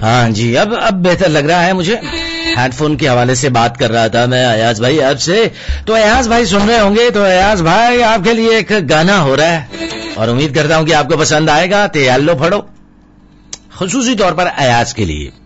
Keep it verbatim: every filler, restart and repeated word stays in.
हाँ जी, अब अब बेहतर लग रहा है मुझे। हेडफोन के हवाले से बात कर रहा था मैं अयाज भाई आपसे, तो अयाज भाई सुन रहे होंगे। तो अयाज भाई आपके लिए एक गाना हो रहा है और उम्मीद करता हूँ कि आपको पसंद आएगा। तो याल्लो फड़ो, खुसूसी तौर पर अयाज के लिए।